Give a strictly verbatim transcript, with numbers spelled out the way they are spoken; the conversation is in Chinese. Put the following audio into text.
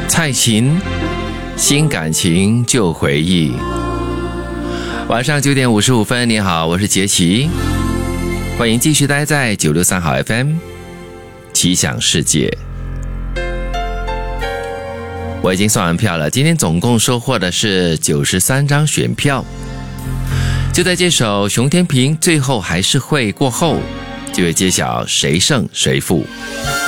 蔡琴，新感情旧回忆。晚上九点五十五分，你好，我是杰奇，欢迎继续待在九六三号 F M 奇想世界。我已经算完票了，今天总共收获的是九十三张选票。就在这首熊天平最后还是会过后，就会揭晓谁胜谁负。